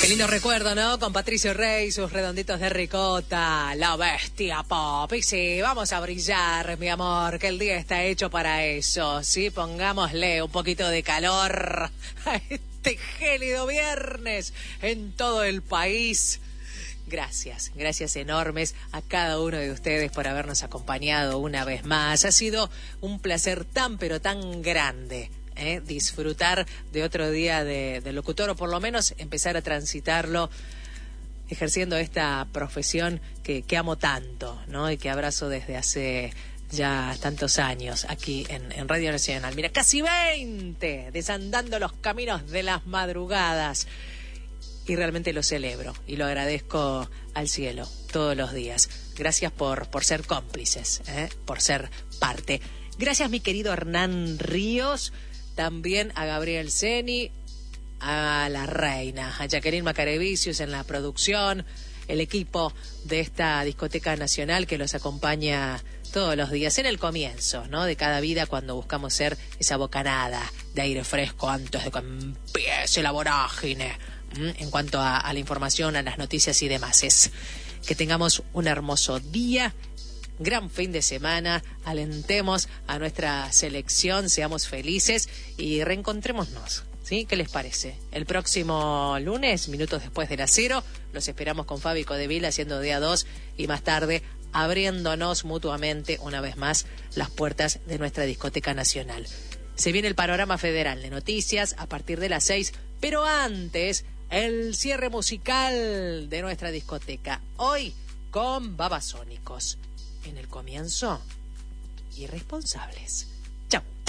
Qué lindo recuerdo, ¿no? Con Patricio Rey, sus redonditos de ricota, la bestia pop. Y sí, vamos a brillar, mi amor, que el día está hecho para eso. Sí, pongámosle un poquito de calor a este gélido viernes en todo el país. Gracias enormes a cada uno de ustedes por habernos acompañado una vez más. Ha sido un placer tan pero tan grande. Disfrutar de otro día de locutor, o por lo menos empezar a transitarlo ejerciendo esta profesión que amo tanto, ¿no? Y que abrazo desde hace ya tantos años aquí en Radio Nacional. Mira, casi 20 desandando los caminos de las madrugadas. Y realmente lo celebro y lo agradezco al cielo todos los días. Gracias por ser cómplices, por ser parte. Gracias, mi querido Hernán Ríos. También a Gabriel Seni, a la reina, a Jacqueline Macarevicius en la producción, el equipo de esta discoteca nacional que los acompaña todos los días, en el comienzo, ¿no? De cada vida, cuando buscamos ser esa bocanada de aire fresco antes de que empiece la vorágine, en cuanto a la información, a las noticias y demás. Que tengamos un hermoso día. Gran fin de semana, alentemos a nuestra selección, seamos felices y reencontrémonos, ¿sí? ¿Qué les parece? El próximo lunes, minutos después de las 0, los esperamos con Fabi Codevil haciendo día 2 y más tarde abriéndonos mutuamente una vez más las puertas de nuestra discoteca nacional. Se viene el panorama federal de noticias a partir de las 6, pero antes el cierre musical de nuestra discoteca. Hoy con Babasónicos. En el comienzo, irresponsables. Chau.